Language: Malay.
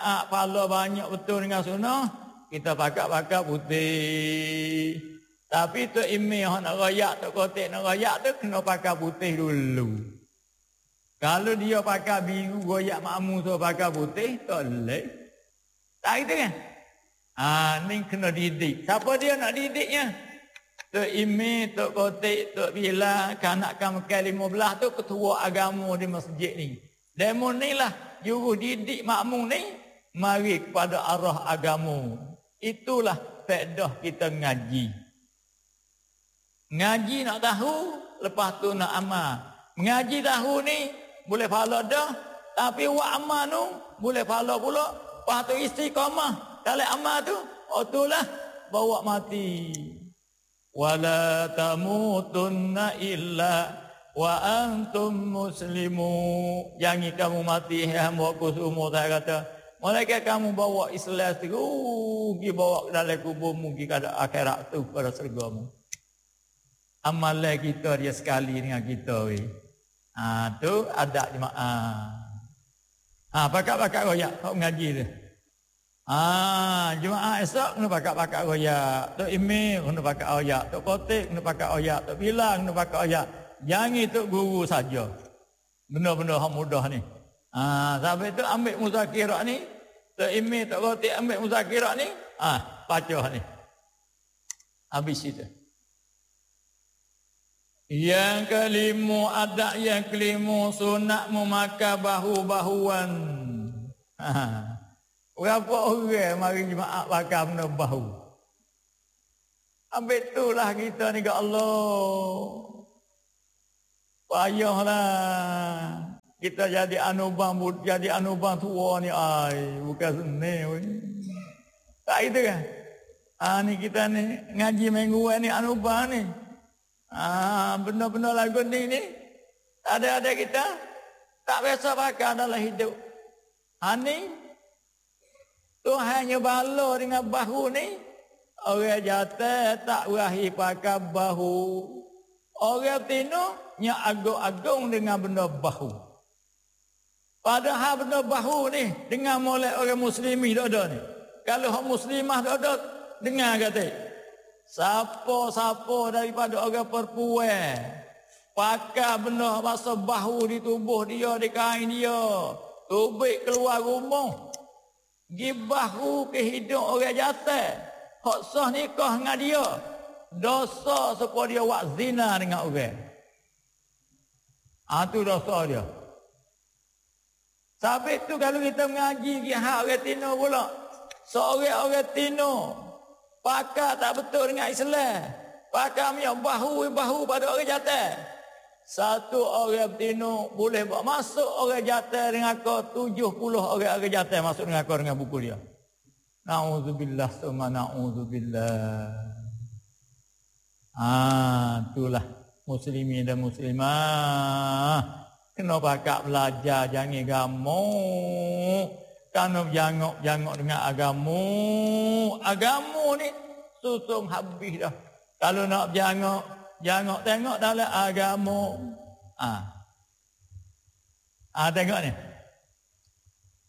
jemaah pahala banyak betul dengan sunnah, kita pakai putih. Tapi tu imam nak royak, tu kotek nak royak tu kena pakai putih dulu. Kalau dia pakai biru royak makmum tu pakai putih, tak boleh. Tak gitu kan? Ni kena didik. Siapa dia nak didiknya? Tok Imi, Tok Kotik, Tok Bila, kanak-kanak makan 15 tu ketua agama di masjid ni. Demo ni lah juru didik makmum ni mari kepada arah agama. Itulah faedah kita ngaji. Ngaji nak tahu, lepas tu nak amal. Ngaji tahu ni boleh pahala dah, tapi buat amal tu boleh pahala pula. Lepas tu istiqamah. Kalau amal tu, itulah bawa mati. Wala tamutunna illa wa antum muslimun. Jangan kamu mati hamba ku semua, saya kata. Mereka kamu bawa Islam terus, pergi bawa ke dalam kuburmu, pergi ke akhirat tu pada surgamu. Amalan kita dia sekali dengan kita. Tu adab jemaah. Pakat-pakat royak, kau ngaji tu. Jemaah esok kena pakai royak. Tok Imi kena pakai royak. Tok Kotik kena pakai royak. Tok Bilang kena pakai royak. Jangan tok guru saja. Benda-benda yang mudah ni. Sampai tu ambil muzakirat ni. Tok Imi, Tok Kotik ambil muzakirat ni. Baca ni. Habis itu. Yang kelima adat yang kelima sunat memakai bahu-bahuan. Berapa orang mari jemaah pakai benda bahu. Ambil itulah kita ni ke Allah. Payahlah. Kita jadi anubang tua ni bukan senang. Tak itu kan? Ni kita ni ngaji mingguan ni anubang ni. Benda-benda lagu ni ada kita tak biasa pakai dalam hidup. Ni Tuhannya bala dengan bahu ni. Orang jatuh tak berakhir pakai bahu. Orang tino yang agung-agung dengan benda bahu. Padahal benda bahu ni dengan mulai orang muslimi tak ada ni. Kalau orang muslimah tak ada, dengar kata. Siapa-siapa daripada orang perempuan pakai benda basuh bahu di tubuh dia, di kain dia, tubik keluar rumah, gi bahu ke hidung orang jatuh, hak sah nikah dengan dia, dosa supaya dia buat zina dengan orang. Itu dosa dia. Sebab tu kalau kita mengaji hak orang tino pula, seorang orang tino pakai tak betul dengan Islam, pakai minyak bahu pada orang jatuh. Satu orang tino boleh buat masuk orang jatuh dengan kau 70 orang jatuh masuk dengan kau dengan buku dia. Na'udzubillah summa na'udzubillah. Itulah muslimin dan muslimah. Kena pakai belajar, jangan gamuk. Kena jangok dengan agama. Agama ni susung habis dah. Kalau nak jangok tengok dalam agama. Tengok ni.